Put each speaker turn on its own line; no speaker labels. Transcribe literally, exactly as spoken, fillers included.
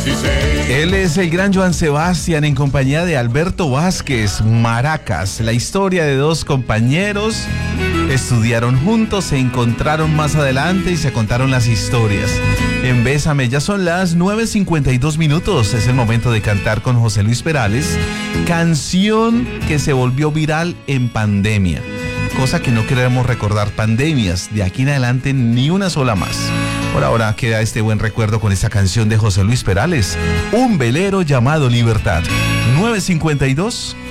Él es el gran Joan Sebastián en compañía de Alberto Vázquez, Maracas. La historia de dos compañeros, estudiaron juntos, se encontraron más adelante y se contaron las historias. En Bésame, ya son las nueve cincuenta y dos minutos, es el momento de cantar con José Luis Perales, canción que se volvió viral en pandemia, cosa que no queremos recordar pandemias, de aquí en adelante ni una sola más. Por ahora queda este buen recuerdo con esta canción de José Luis Perales, Un velero llamado Libertad. nueve cincuenta y dos.